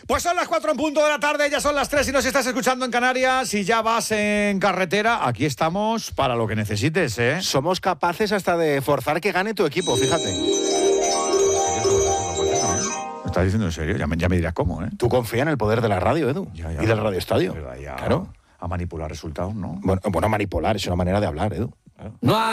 Pues son las 4 en punto de la tarde, ya son las 3 y nos estás escuchando en Canarias y ya vas en carretera. Aquí estamos para lo que necesites, ¿eh? Somos capaces hasta de forzar que gane tu equipo, fíjate. ¿Me estás diciendo en serio? Ya me dirás cómo, ¿eh? Tú confía en el poder de la radio, Edu, Ya, y del Radio Estadio. Ya, Claro. A manipular resultados, ¿no? Bueno, manipular es una manera de hablar, Edu. No